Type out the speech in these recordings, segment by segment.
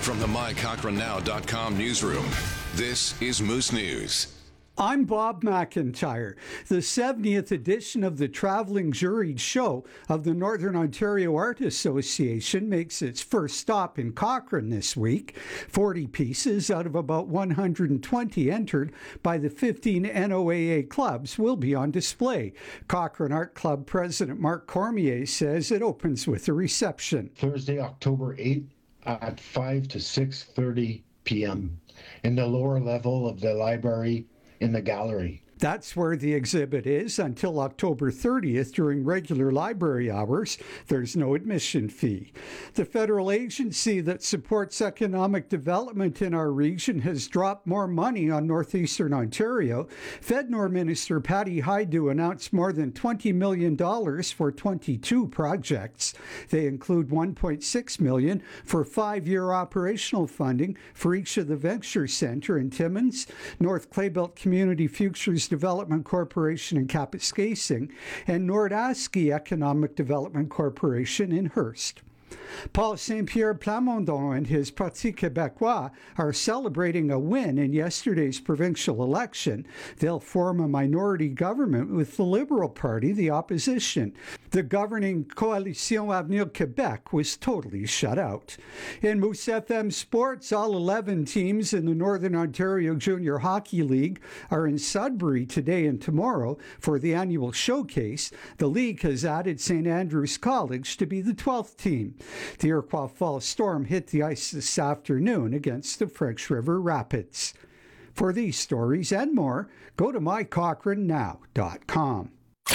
From the MyCochranNow.com newsroom, this is Moose News. I'm Bob McIntyre. The 70th edition of the Traveling Juried Show of the Northern Ontario Art Association makes its first stop in Cochrane this week. 40 pieces out of about 120 entered by the 15 NOAA clubs will be on display. Cochrane Art Club President Mark Cormier says it opens with a reception. Thursday, October 8th at 5 to 6:30 p.m. in the lower level of the library in the gallery. That's where the exhibit is until October 30th during regular library hours. There's no admission fee. The federal agency that supports economic development in our region has dropped more money on northeastern Ontario. FedNor Minister Patty Hajdu announced more than $20 million for 22 projects. They include $1.6 million for 5-year operational funding for each of the Venture Centre in Timmins, North Claybelt Community Futures Development Corporation in Kapuskasing, and Nordaski Economic Development Corporation in Hearst. Paul Saint-Pierre Plamondon and his Parti Québécois are celebrating a win in yesterday's provincial election. They'll form a minority government with the Liberal Party, the opposition. The governing Coalition Avenir Québec was totally shut out. In Moose FM sports, all 11 teams in the Northern Ontario Junior Hockey League are in Sudbury today and tomorrow for the annual showcase. The league has added St. Andrew's College to be the 12th team. The Iroquois Falls Storm hit the ice this afternoon against the French River Rapids. For these stories and more, go to mycochrannow.com.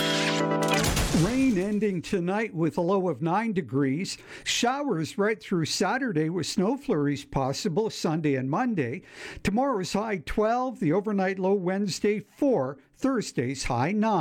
Rain ending tonight with a low of 9 degrees. Showers right through Saturday with snow flurries possible Sunday and Monday. Tomorrow's high 12, the overnight low Wednesday 4, Thursday's high 9.